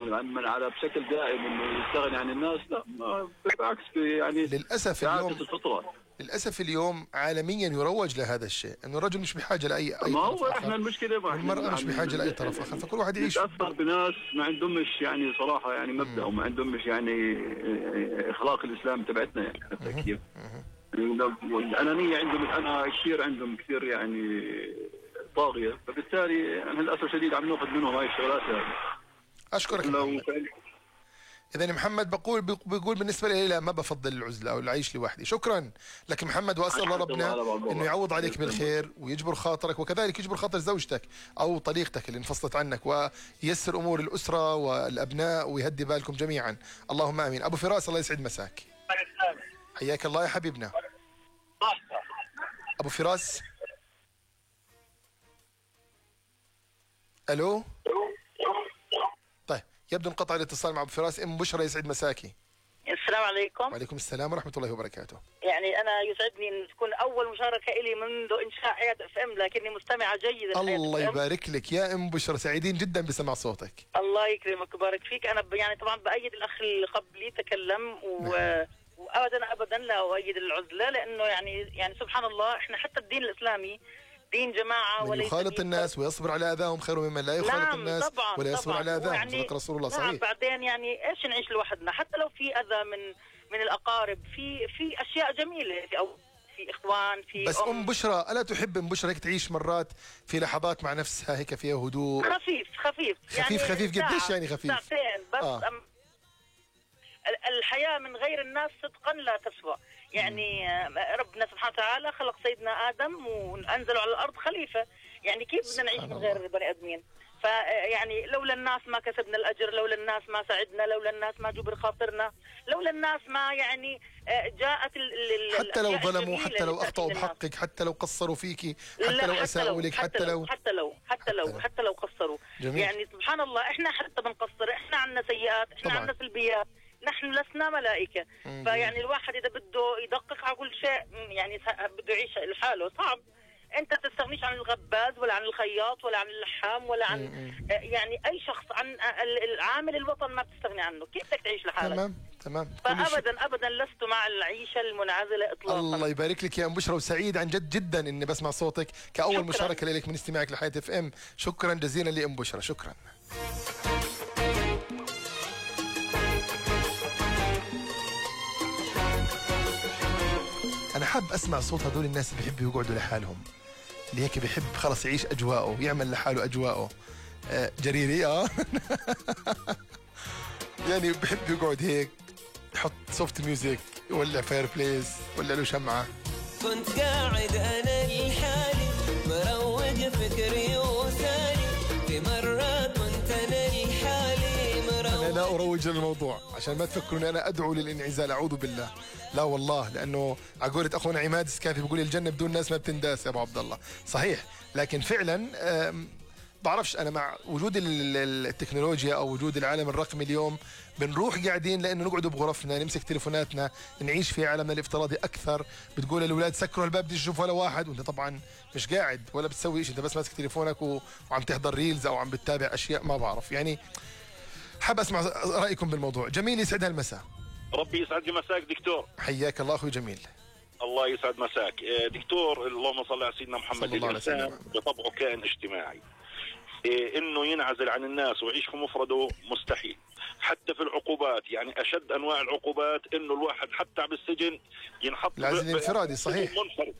من على بشكل دائم انه يستغني عن الناس، لا بالعكس يعني للاسف اليوم عالميا يروج لهذا الشيء، انه الرجل مش بحاجه لاي ما هو احنا المشكله والمراه مش بحاجه لاي طرف اخر، فكل واحد يعيش. نتاثر بناس ما عندهمش يعني صراحه يعني مبدا وما عندهمش يعني اخلاق الاسلام تبعتنا يعني حتى كيف الانانيه عندهم، عندهم كثير يعني طاغيه، فبالتالي للاسف الشديد عم ناخذ منهم هاي الشغلات يعني. اشكرك محمد. إذا محمد بيقول بالنسبة لي لا، ما بفضل العزلة أو العيش لوحدي. شكرا لك محمد، وأسأل الله ربنا إنه يعوض عليك بالخير ويجبر خاطرك، وكذلك يجبر خاطر زوجتك أو طليقتك اللي انفصلت عنك، وييسر أمور الأسرة والأبناء ويهدي بالكم جميعا، اللهم آمين. أبو فراس الله يسعد مساك. حياك الله يا حبيبنا. أبو فراس، ألو. طيب يبدو انقطع الاتصال مع ابو فراس. ام بشرى يسعد مساكي. السلام عليكم. وعليكم السلام ورحمه الله وبركاته. يعني انا يسعدني ان تكون اول مشاركه لي منذ انشاء حياه اف ام، لكني مستمعه جيدا. الله يبارك لك يا ام بشرى، سعيدين جدا بسمع صوتك. الله يكرمك ويبارك فيك. انا يعني طبعا بايد الاخ اللي قبلي تكلم وابدا لا اؤيد العزله، لانه يعني سبحان الله احنا حتى الدين الاسلامي دين جماعة، من يخالط الناس ويصبر على أذاهم خير ممن لا يخالط الناس طبعاً ولا يصبر على أذاهم. يعني صدق رسول الله. صحيح. بعدين يعني ايش نعيش لوحدنا؟ حتى لو في أذى من الأقارب، في أشياء جميلة، أو في إخوان، في بس أم بشرى ألا تحب أم بشرى هيك تعيش مرات في لحظات مع نفسها هيك فيها هدوء خفيف يعني قديش يعني خفيف؟ ساعتين بس. الحياة من غير الناس صدقا لا تسوى. يعني ربنا سبحانه وتعالى خلق سيدنا آدم وأنزله على الأرض خليفة، يعني كيف بدنا نعيش من غير البني آدمين؟ فيعني لولا الناس ما كسبنا الأجر، لولا الناس ما ساعدنا، لولا الناس ما جبر خاطرنا، لولا الناس ما يعني جاءت حتى لو ظلموا، حتى لو أخطأوا بحقك، حتى لو قصروا فيكي، حتى لو أساءوا لك، حتى لو قصروا. جميل. يعني سبحان الله احنا حتى بنقصر، احنا عنا سيئات، احنا عنا سلبيات، نحن لسنا ملائكة. فيعني الواحد إذا بده يدقق على كل شيء يعني بده يعيش لحاله صعب. أنت تستغنيش عن الغباز ولا عن الخياط ولا عن اللحام ولا عن يعني أي شخص، عن العامل الوطن ما بتستغني عنه. كيف بدك تعيش لحالك؟ تمام. فأبدا لست مع العيشة المنعزلة إطلاقا. الله يبارك لك يا أم بشرى، وسعيد عن جد جدا إني بسمع صوتك كأول شكراً. مشاركة لك من استماعك لحياة اف ام. شكرا جزيلا لأم بشرى. شكرا. أنا حاب أسمع صوت هذول الناس اللي بيحبوا يقعدوا لحالهم، اللي هيك بيحب خلص يعيش أجواءه، يعمل لحاله أجواءه. جريري يعني بحب يقعد هيك يحط سوفت ميوزك ولا فاير بليس ولا له شمعة. كنت قاعد أنا لحالي مروج فكري وسالي، في مرات كنت أنا لحالي مروج. أنا لا أروج للموضوع عشان ما تفكروا أني أنا أدعو للانعزال، أعوذ بالله، لا والله، لأنه عقولة أخونا عماد السكافي بيقول الجنة بدون ناس ما بتنداس يا أبو عبد الله. صحيح، لكن فعلا بعرفش أنا مع وجود التكنولوجيا أو وجود العالم الرقمي اليوم بنروح قاعدين لأنه نقعد بغرفنا نمسك تليفوناتنا نعيش في عالمنا الافتراضي أكثر. بتقول للأولاد سكروا الباب بدي أشوف ولا واحد، وأنت طبعا مش قاعد ولا بتسوي شيء، أنت بس ماسك تليفونك وعم تحضر ريلز أو عم بتتابع أشياء ما بعرف. يعني حاب أسمع رأيكم بالموضوع. جميل يسعد هالمساء. ربي يسعد مساك دكتور. حياك الله أخوي جميل. الله يسعد مساك دكتور. اللهم صل على سيدنا محمد. الإنسان بطبعه كائن اجتماعي، انه ينعزل عن الناس ويعيش في مفرده مستحيل. حتى في العقوبات، يعني اشد انواع العقوبات انه الواحد حتى بالسجن ينحط العزل الانفرادي. صحيح. منفرد.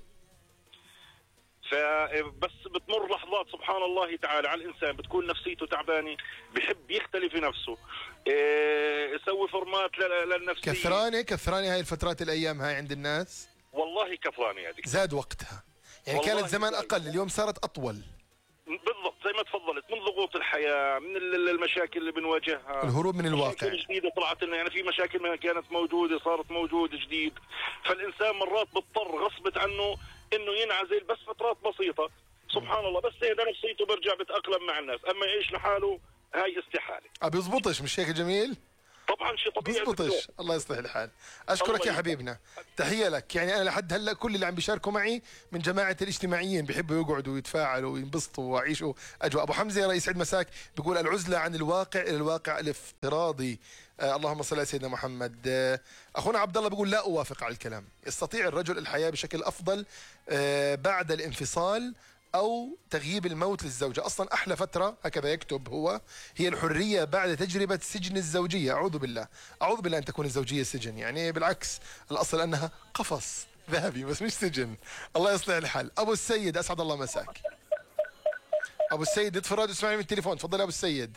فبس بتمر لحظات سبحان الله تعالى على الانسان بتكون نفسيته تعبانه، بحب يختلي في نفسه، يسوي فورمات للنفسيه. كثرانه هاي الفترات الايام هاي عند الناس، والله كثرانه يا دكتور. زاد وقتها، يعني كانت زمان اقل، اليوم صارت اطول. بالضبط زي ما تفضلت، من ضغوط الحياه، من المشاكل اللي بنواجهها، الهروب من الواقع. جديده طلعت لنا، يعني في مشاكل ما كانت موجوده صارت موجوده جديد. فالانسان مرات بيضطر غصبت عنه انه ينعزل بس فترات بسيطه. سبحان الله، بس هذا نفسيته برجع بتاقلم مع الناس، اما يعيش لحاله هاي استحاله. بيزبطش، مش هيك جميل؟ طبعا شيء طبيعي. بزبطش. الله يصلح الحال. اشكرك يا حبيبنا، تحيه لك. يعني انا لحد هلا كل اللي عم بيشاركوا معي من جماعه الاجتماعيين بيحبوا يقعدوا ويتفاعلوا وينبسطوا ويعيشوا اجواء. ابو حمزه رئيس عيد مساك بيقول العزله عن الواقع الى الواقع الافتراضي. اللهم صل على سيدنا محمد. اخونا عبد الله بيقول لا اوافق على الكلام، يستطيع الرجل الحياه بشكل افضل بعد الانفصال أو تغييب الموت للزوجة. أصلا أحلى فترة هكذا يكتب هو هي الحرية بعد تجربة سجن الزوجية. أعوذ بالله، أعوذ بالله أن تكون الزوجية سجن، يعني بالعكس الأصل أنها قفص ذهبي بس مش سجن. الله يصلح الحال. أبو السيد أسعد الله مساك. أبو السيد اطفي الراديو اسمعني من التليفون. تفضل يا أبو السيد.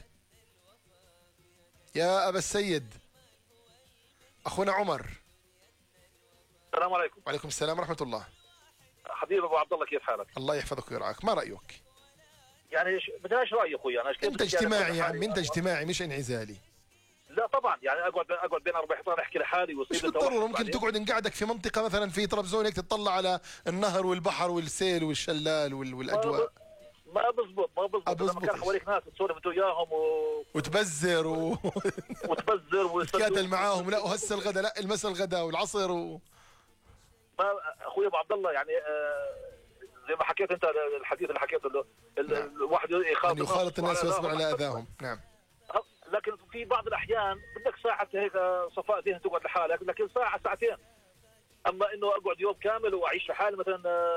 يا أبا السيد. أخونا عمر. السلام عليكم. وعليكم السلام ورحمة الله. حبيبي ابو عبد الله كيف حالك؟ الله يحفظك ويرعاك. ما رايك؟ يعني بدناش رايي اخوي انا. انت اجتماعي يا عم، انت اجتماعي مش انعزالي. لا طبعا يعني اقعد بين اربع حيطان احكي لحالي مش بالضروره. ممكن تقعد نقعدك في منطقه مثلا في طرابزون هيك تطلع على النهر والبحر والسيل والشلال والاجواء. ما بزبط لما كان حواليك ناس تسولف انت وياهم وتبزر وتبزر وتتكاتل معاهم. لا وهسه الغداء، لا المساء الغداء والعصر اخوي ابو عبد الله يعني زي ما حكيت انت الحديث اللي حكيته الواحد يخالط الناس ويصبر على اذاهم. نعم. لكن في بعض الاحيان بدك ساعه هيك صفاء ذهن تقعد لحالك، لكن ساعه ساعتين. اما انه اقعد يوم كامل واعيش لحالي مثلا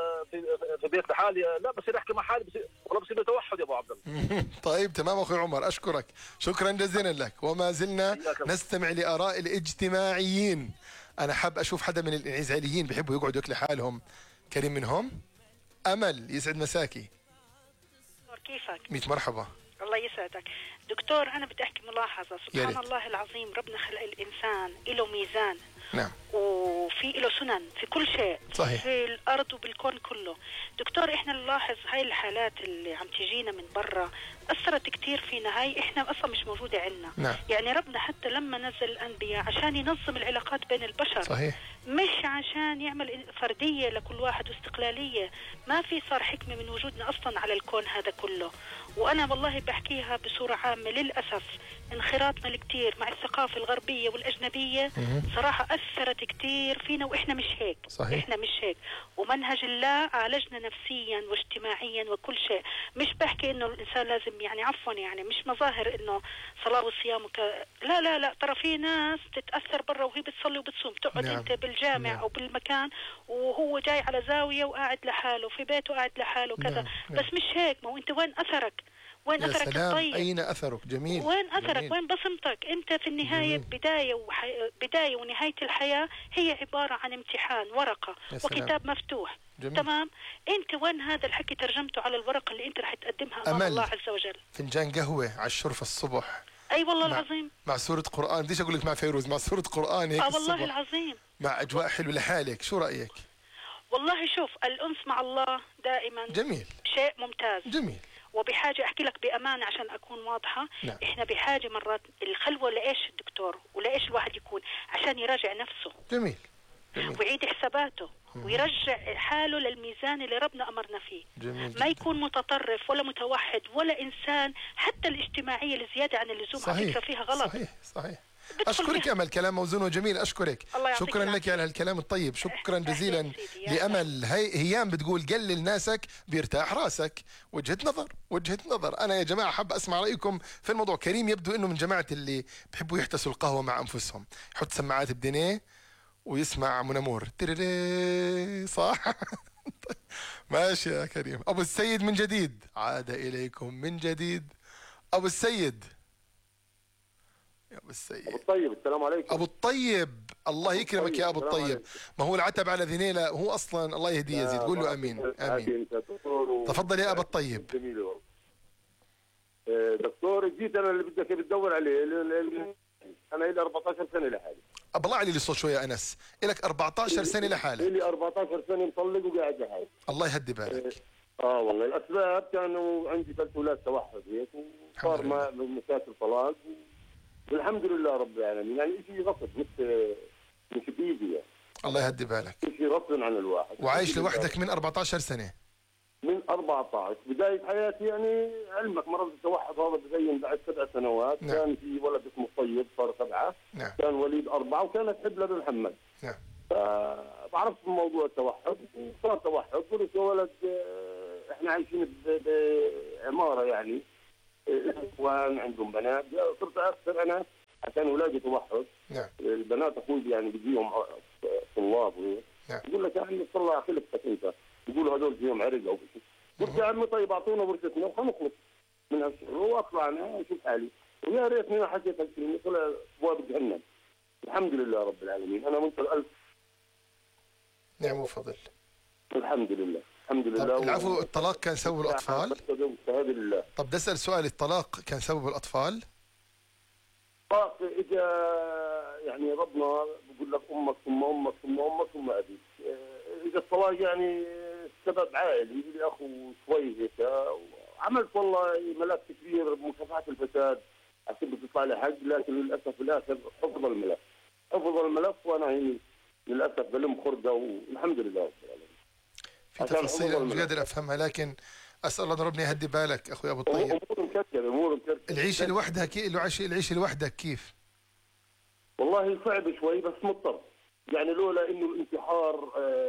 في بيت لحالي، لا بصير احكي مع حالي والله بصير توحد يا ابو عبد الله. طيب تمام اخوي عمر، اشكرك شكرا جزيلا لك. وما زلنا نستمع لاراء الاجتماعيين. انا حاب اشوف حدا من الانعزاليين بيحبوا يقعدوا ياكلوا حالهم. كريم منهم. امل يسعد مساكي. كيفك؟ 100 مرحبا. الله يسعدك دكتور. انا بدي احكي ملاحظه. سبحان الله العظيم، ربنا خلق الانسان له ميزان. نعم. وفي له سنن في كل شيء. صحيح. في الارض وبالكون كله. دكتور احنا نلاحظ هاي الحالات اللي عم تجينا من برا اثرت كثير فينا. هاي احنا اصلا مش موجوده عندنا. نعم. يعني ربنا حتى لما نزل الانبياء عشان ينظم العلاقات بين البشر. صحيح. مش عشان يعمل فرديه لكل واحد واستقلاليه. ما في صار حكمه من وجودنا اصلا على الكون هذا كله. وانا والله بحكيها بصوره عامه، للاسف انخراطنا الكثير مع الثقافه الغربيه والاجنبيه صراحه اثرت كثير فينا، واحنا مش هيك. صحيح. احنا مش هيك. ومنهج الله عالجنا نفسيا واجتماعيا وكل شيء. مش بحكي انه الانسان لازم يعني عفوا يعني مش مظاهر انه صلاه وصيام لا لا لا. ترى في ناس تتاثر برا وهي بتصلي وبتصوم، تقعد نعم. انت بالجامع نعم. او بالمكان وهو جاي على زاويه وقاعد لحاله في بيته قاعد لحاله كذا. نعم. بس مش هيك. ما هو انت وين اثرك؟ وين يا اثرك سلام. الطيب؟ اين اثرك؟ جميل. وين اثرك؟ جميل. وين بصمتك؟ انت في النهايه بدايه ونهايه الحياه هي عباره عن امتحان ورقه وكتاب مفتوح. جميل. تمام. انت وين هذا الحكي ترجمته على الورقه اللي انت رح تقدمها امام أمل. الله عز وجل؟ فنجان قهوه على الشرفه الصبح. اي والله العظيم. مع سوره قران. بديش اقول لك مع فيروز، مع سوره قران هيك والله الصبح. العظيم. مع اجواء حلوه لحالك. شو رايك؟ والله شوف، الانس مع الله دائما جميل. شيء ممتاز. جميل. وبحاجه احكي لك بامانه عشان اكون واضحه. نعم. احنا بحاجه مرات الخلوه لايش الدكتور ولايش الواحد يكون عشان يراجع نفسه. جميل. جميل. ويعيد حساباته ويرجع حاله للميزان اللي ربنا امرنا فيه. جميل. ما يكون متطرف ولا متوحد ولا انسان. حتى الاجتماعيه الزياده عن اللزوم على فكره فيها غلط. صحيح. صحيح. أشكرك أمل، كلام موزون وجميل. أشكرك. شكرا لك على هالكلام الطيب. شكرا جزيلا لأمل. هيام بتقول قلل ناسك بيرتاح راسك. وجهة نظر، وجهة نظر. أنا يا جماعة حاب أسمع رأيكم في الموضوع. كريم يبدو أنه من جماعة اللي بحبوا يحتسوا القهوة مع أنفسهم، يحط سماعات بدينيه ويسمع منامور تريري. صح. ماشي يا كريم. أبو السيد من جديد، عاد إليكم من جديد أبو السيد. أبو السيد. أبو الطيب، السلام عليكم. أبو الطيب، الله يكرمك يا أبو الطيب. ما هو العتب على ذنيلة، هو أصلا الله يهديه يزيد. قول له أمين. آمين. تفضل يا أبا الطيب. جميل. دكتور جيت أنا اللي بدك بتدور عليه. أنا لي 14 سنة لحالي. أبلع لي الصوت شوية يا أنس. إلك 14 سنة لحالك. لي 14 سنة مطلق وقاعد لحالي. الله يهدي بالك. والله الأسباب كانوا عندي 3 أولاد توحد هيك، وصار مشاكل طلاق. والحمد لله رب العالمين. يعني شيء غصب مش بإيدي يعني. الله يهدي بالك. شيء غصب عن الواحد. وعايش لوحدك من 14 سنة؟ من 14 بداية حياتي يعني علمك مرض التوحد هذا ببين بعد 7 سنوات. نعم. كان في ولد اسمه الطيب صار 7. نعم. كان وليد 4 وكانت حبلة بن محمد. نعم. فعرفت موضوع التوحد وصار توحد. قلت يا ولد احنا عايشين بعمارة يعني اخوان عندهم بنات. صرت اكثر انا عشان اولادي توحد. نعم. البنات اخوي يعني بديهم طلاب وهيك. نعم. يقول لك يا عمي طلع خلفتك انت. يقولوا هذول فيهم عرق او شيء. قلت يا عمي طيب اعطونا ورثتنا وخنخلص من هالشغل واطلعنا اشوف حالي. ويا ريتني ما حكيت هالكلمه طلع ابواب جهنم. الحمد لله رب العالمين. انا منذ الألف. نعم وفضل. الحمد لله الحمد لله. العفو، الطلاق كان سبب الاطفال؟ لله. طب بدي اسال سؤال، الطلاق كان سبب الاطفال؟ الطلاق اجى يعني ربنا بقول لك امك ثم امك ثم امك ثم ابيك. اجى الطلاق يعني سبب عائلي لي اخو شوي هيك. عملت والله ملف كبير بمكافحه الفساد عشان تطلع لي حق، لكن للاسف في الاخر حفظ الملف. حفظ الملف وانا هي للاسف بلم خرده والحمد لله رب العالمين. في تفاصيل مش قادر افهمها، لكن اسال الله ربنا يهدي بالك اخوي ابو الطيب. امور مكركبه امور مكركبه. العيشه لوحدها العيشه لوحدك كيف؟ والله صعب شوي بس مضطر. يعني لولا انه الانتحار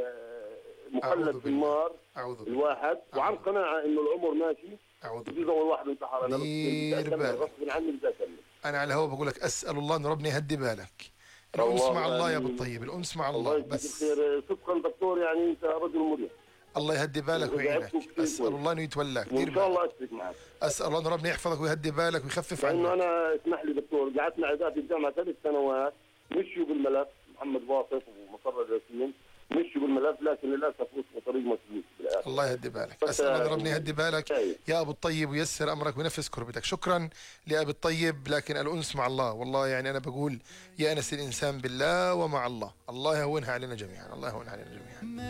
مخلد في النار الواحد وعن قناعه انه العمر ماشي. بجوز اول واحد انتحر انا غصب عني بدي اكمل. انا على الهواء بقول لك اسال الله ان ربنا يهدي بالك. الانس مع الله يا ابو الطيب، الانس مع الله بس. الله صدقا دكتور يعني انت رجل مريح. الله يهدي بالك ويعينك. اسال الله انه يتولاك. ان شاء الله اشترك معك. اسال الله ان ربنا يحفظك ويهدي بالك ويخفف عنك. لانه انا اسمح لي دكتور قعدت مع ذات الجامعه 3 سنوات مشوا بالملف محمد واصف ومقرر ياسين مشوا بالملف، لكن للاسف وصلوا طريق مسدود بالاخر. الله يهدي بالك. اسال الله ربنا يهدي بالك يا ابو الطيب ويسر امرك وينفس كربتك. شكرا لابي الطيب، لكن الانس مع الله. والله يعني انا بقول يأنس الانسان بالله ومع الله. الله يهونها علينا جميعا. الله يهونها علينا جميعا.